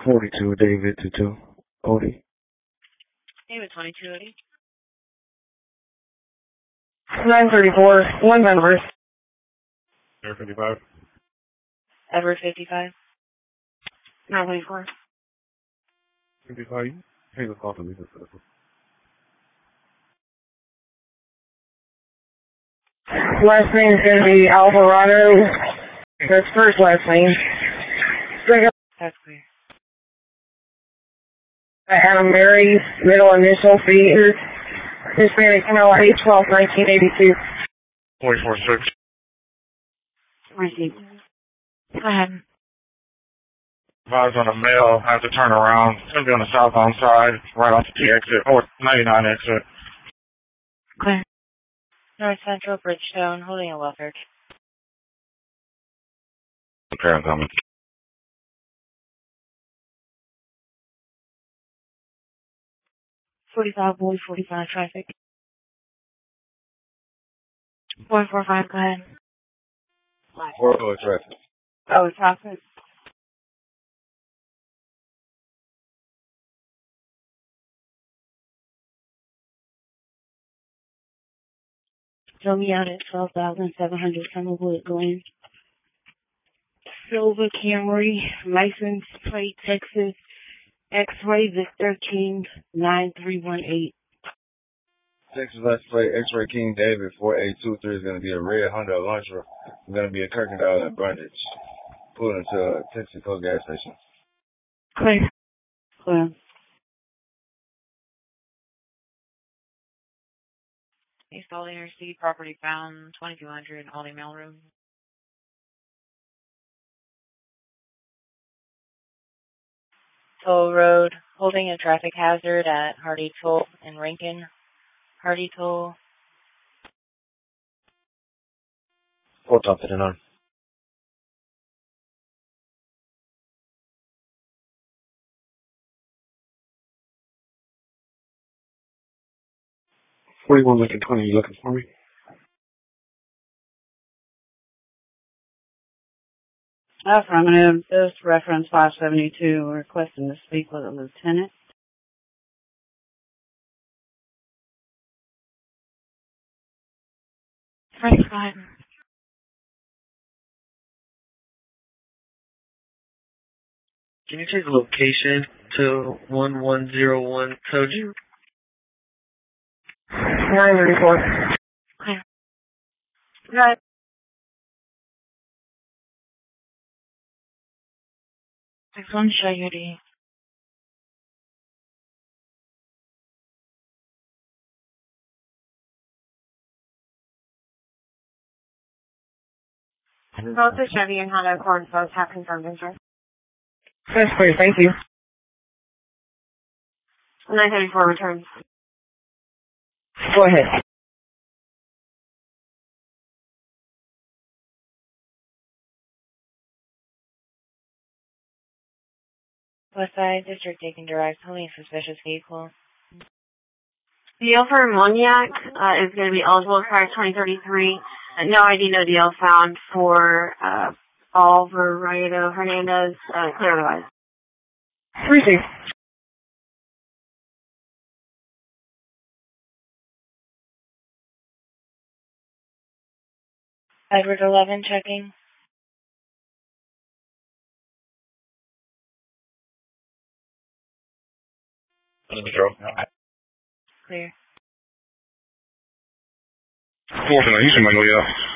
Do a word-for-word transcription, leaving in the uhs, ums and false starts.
forty-two, David, to two. Odie. David, twenty-two, Odie. nine thirty-four, one member. Air fifty-five. Edward, fifty-five. nine thirty-four. fifty-five. Hey, let's call the leader for this one. Last name is going to be Alvarado. That's first last name. That's clear. Adam Mary, middle initial, features. Hispanic female, eight twelve nineteen eighty-two. forty-four six. Received. Go ahead. Advised on a male, have to turn around. It's going to be on the southbound side, right off the T exit, or ninety-nine exit. Clear. North Central, Bridgestone, holding a welfare. Okay, I'm coming. forty-five, boy, forty-five, traffic. four four five, go ahead. four oh traffic. Oh, traffic. Show me out at twelve thousand seven hundred Summerwood Glen. Silver Camry, license plate, Texas, X-ray Victor King, nine three one eight. Texas license plate, X-ray King David, four eight two three is going to be a red Honda Elantra. It's going to be a Kirkendall and Brundage. Pull into a Texaco gas station. Clear. Clear. East Aldi Interstate, property found, twenty-two hundred, Aldi Mailroom. Toll Road, holding a traffic hazard at Hardy Toll in Rankin. Hardy Toll. Four top to nine. forty-one Lincoln twenty, you looking for me? Affirmative. This reference five seventy-two, requesting to speak with a lieutenant. Frank Scott. Can you take the location to one one zero one Toju? nine thirty-four. Clear. Right. six one, show you the Both the Chevy and Honda Accord both have confirmed insurance. That's clear, thank you. nine thirty-four returns. Go ahead. Westside District taking direct, holding a suspicious vehicle. Deal for Moniac uh, is going to be eligible prior to twenty thirty-three. Uh, no I D, no deal found for uh, Alvarado Hernandez, uh, clear otherwise. Received. Edward eleven checking. Clear. Fourth and Houston, Magnolia.